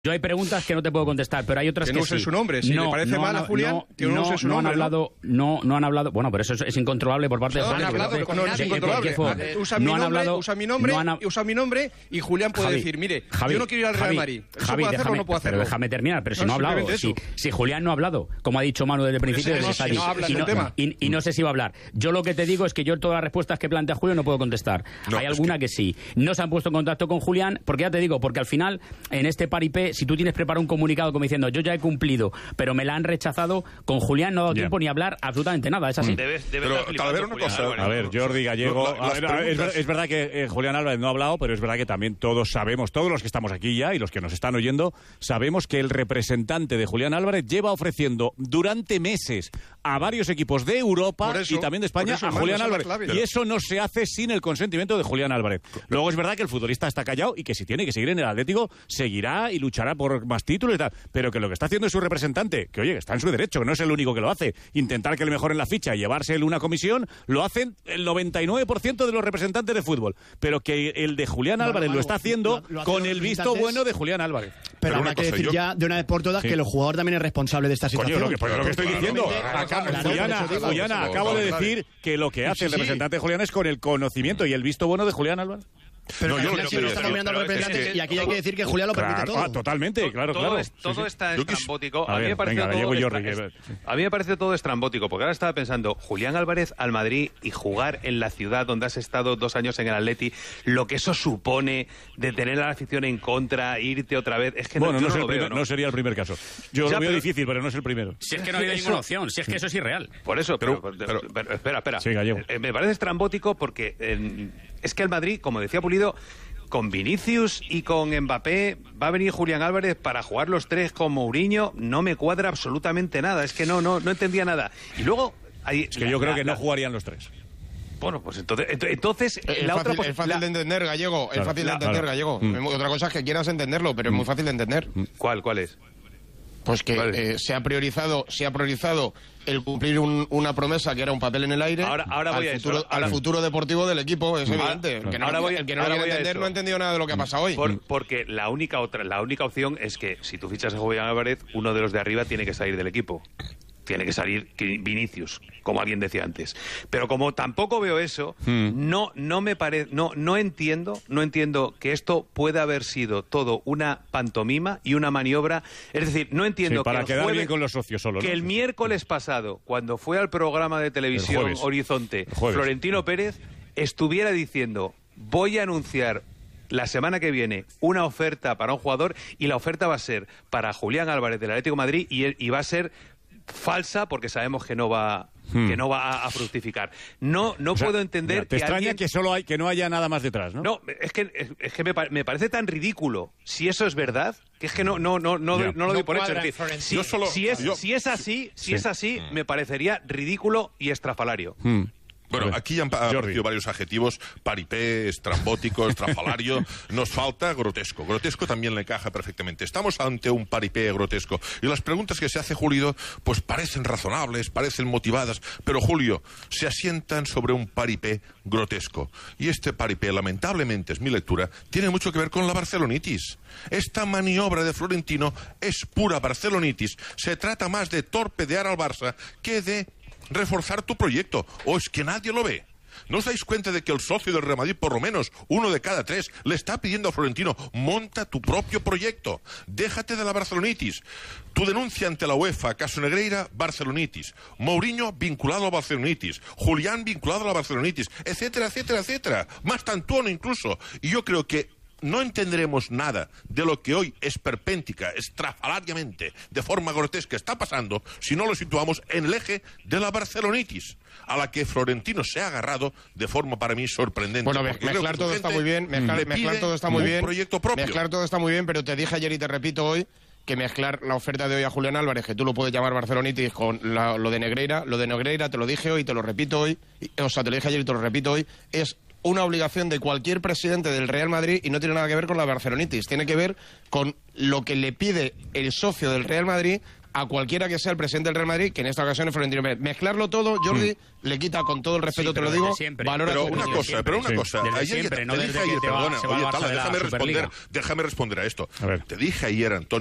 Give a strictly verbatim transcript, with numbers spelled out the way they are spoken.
Yo hay preguntas que no te puedo contestar, pero hay otras que, que no sí. usen su nombre. Si no, le parece no mal han, a Julián, no, que no, no use su no nombre. han hablado, no, no han hablado. Bueno, pero eso es, es incontrolable por parte no, de Julián. han hablado, pero no es ¿Qué, incontrolable. qué, qué usa mi no nombre, han hablado, usa mi nombre, no han, usa mi nombre y Julián puede Javi, decir, mire, Javi, yo no quiero ir al Real Javi, Madrid. ¿Eso Javi, puede hacerlo déjame, o no puede hacerlo? Pero déjame terminar, pero si no, no ha hablado. Si, si Julián no ha hablado, como ha dicho Manu desde el principio, no, está si allí. no habla y, del no, tema. Y, y no sé si va a hablar. Yo lo que te digo es que yo todas las respuestas que plantea Julio no puedo contestar. No, Hay alguna que... que sí. No se han puesto en contacto con Julián, porque ya te digo, porque al final, en este paripé, si tú tienes preparado un comunicado como diciendo, yo ya he cumplido, pero me la han rechazado, con Julián no ha dado yeah. tiempo ni hablar absolutamente nada, es así. Debes, debes pero Talavera, una cosa. A ver, Jordi Gallego, No, la, a ver, a ver, es, ver, es verdad que eh, Julián Álvarez no ha hablado, pero es verdad que también todos sabemos, todos los que estamos aquí ya y los que nos están oyendo, sabemos que el representante de Julián Álvarez lleva ofreciendo durante meses a varios equipos de Europa eso, y también de España eso, a Julián Manu, Álvarez. Y eso no se hace sin el consentimiento de Julián Álvarez. Luego es verdad que el futbolista está callado y que si tiene que seguir en el Atlético, seguirá y luchará por más títulos y tal. Pero que lo que está haciendo es su representante, que oye, está en su derecho, que no es el único que lo hace. Intentar que le mejoren la ficha y llevarse él una comisión, lo hacen el noventa y nueve por ciento de los representantes de fútbol. Pero que el de Julián bueno, Álvarez Manu, lo está haciendo lo, lo con el visto bueno de Julián Álvarez. Pero, pero habrá que cosa, decir yo... ya de una vez por todas sí. que el jugador también es responsable de esta situación. Coño, lo que, pues, lo que estoy diciendo. Juliana, Juliana, acabo de decir que lo que hace el representante de Julián es con el conocimiento y el visto bueno de Julián Álvarez. Pero no, yo al final sí lo estamos mirando a los representantes es que, y aquí hay que decir que Julián lo permite claro, todo. Ah, totalmente, claro, todo claro. Es, todo sí, sí. está estrambótico. A, a mí ver, me parece venga, todo Jordi, estra... que... sí. A mí me parece todo estrambótico, porque ahora estaba pensando, Julián Álvarez al Madrid y jugar en la ciudad donde has estado dos años en el Atleti, lo que eso supone de tener a la afición en contra, irte otra vez, es que bueno, no, no, yo no, no lo primer, veo, ¿no? no sería el primer caso. Yo ya, lo veo pero... difícil, pero no es el primero. Si es que no ha habido ninguna opción, si es que eso es irreal. Por eso, pero, pero, pero, pero, pero espera, espera. Sí, Gallego. Eh, me parece estrambótico porque eh, es que el Madrid, como decía Pulido, con Vinicius y con Mbappé va a venir Julián Álvarez para jugar los tres con Mourinho, no me cuadra absolutamente nada, es que no no no entendía nada. Y luego hay, es que la, yo creo la, que no la, jugarían los tres. Bueno, pues entonces entonces es la fácil, otra es fácil la, de entender, Gallego, claro, es fácil la, de entender, claro. Gallego. Mm. Otra cosa es que quieras entenderlo, pero es muy fácil de entender. ¿Cuál cuál es? Pues que eh, se ha priorizado, se ha priorizado el cumplir un, una promesa que era un papel en el aire. Ahora, ahora voy al a futuro, eso. Ahora, al futuro deportivo del equipo, es ahora, evidente. El que no, ahora voy, el que no ahora lo quiere voy entender no ha entendido nada de lo que ha pasado hoy. Por, porque la única otra, la única opción es que si tú fichas a Julián Álvarez, uno de los de arriba tiene que salir del equipo. Tiene que salir Vinicius, como alguien decía antes. Pero como tampoco veo eso, hmm. no no me parece, no no entiendo, no entiendo que esto pueda haber sido todo una pantomima y una maniobra. Es decir, no entiendo sí, para que el quedar jueves, bien con los socios solo, que ¿no? el miércoles pasado, cuando fue al programa de televisión Horizonte, Florentino Pérez estuviera diciendo: voy a anunciar la semana que viene una oferta para un jugador y la oferta va a ser para Julián Álvarez del Atlético de Madrid y, y va a ser falsa porque sabemos que no va hmm. que no va a, a fructificar. No no o sea, puedo entender mira, te que extraña alguien... que solo hay que no haya nada más detrás, ¿no? No, es que es, es que me, me parece tan ridículo si eso es verdad, que es que no no no no, no, no lo doy por hecho. Es decir, si, solo, si es yo... si es así, si sí. es así, hmm. me parecería ridículo y estrafalario. Hmm. Bueno, aquí ya han aparecido varios adjetivos: paripé, estrambótico, estrafalario. Nos falta grotesco. Grotesco también le encaja perfectamente. Estamos ante un paripé grotesco. Y las preguntas que se hace Julio, pues parecen razonables, parecen motivadas. Pero, Julio, se asientan sobre un paripé grotesco. Y este paripé, lamentablemente, es mi lectura, tiene mucho que ver con la barcelonitis. Esta maniobra de Florentino es pura barcelonitis. Se trata más de torpedear al Barça que de reforzar tu proyecto, o es que nadie lo ve. ¿No os dais cuenta de que el socio del Real Madrid, por lo menos uno de cada tres, le está pidiendo a Florentino: monta tu propio proyecto, déjate de la barcelonitis? Tu denuncia ante la UEFA, caso Negreira, barcelonitis. Mourinho vinculado a barcelonitis. Julián vinculado a la barcelonitis, etcétera, etcétera, etcétera. Más tantuono incluso. Y yo creo que no entenderemos nada de lo que hoy esperpéntica, estrafalariamente, de forma grotesca está pasando si no lo situamos en el eje de la barcelonitis, a la que Florentino se ha agarrado de forma para mí sorprendente. Bueno, mezclar todo está muy bien, mezclar, mezclar todo está muy bien, proyecto propio. Mezclar todo está muy bien, pero te dije ayer y te repito hoy que mezclar la oferta de hoy a Julián Álvarez, que tú lo puedes llamar barcelonitis, con la, lo de Negreira, lo de Negreira te lo dije hoy, te lo repito hoy, o sea, te lo dije ayer y te lo repito hoy, es una obligación de cualquier presidente del Real Madrid y no tiene nada que ver con la barcelonitis, tiene que ver con lo que le pide el socio del Real Madrid a cualquiera que sea el presidente del Real Madrid, que en esta ocasión es Florentino Pérez. Mezclarlo todo, Jordi, mm. le quita, con todo el respeto, sí, te lo digo, valora pero una cosa, siempre, pero una sí. cosa. Desde Ayer siempre, te no dije desde ayer, que te va, perdona, se va oye, al Barça Tala, de la déjame responder, Superliga. déjame responder a esto. A ver. Te dije ayer, Antonio,